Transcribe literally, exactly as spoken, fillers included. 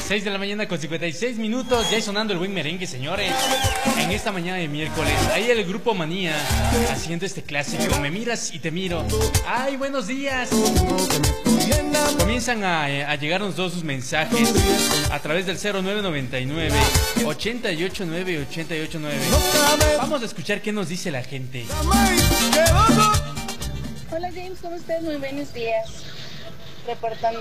seis de la mañana con cincuenta y seis minutos, ya sonando el buen merengue, señores. En esta mañana de miércoles, ahí el grupo Manía haciendo este clásico, Me miras y te miro. ¡Ay, buenos días! Comienzan a, a llegarnos todos sus mensajes a través del cero nueve nueve nueve, ochenta y ocho nueve, ochenta y ocho nueve. Vamos a escuchar qué nos dice la gente. Hola James, ¿cómo estás? Muy buenos días. Reportando